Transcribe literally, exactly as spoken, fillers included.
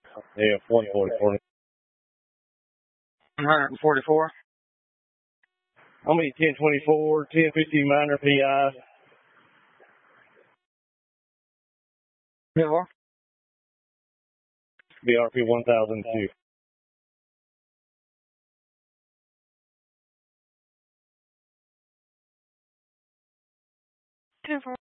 Yeah, one forty-four. one forty-four. I'm gonna be ten twenty-four, ten fifty minor P I. Yeah. B R P one thousand two. Ten four.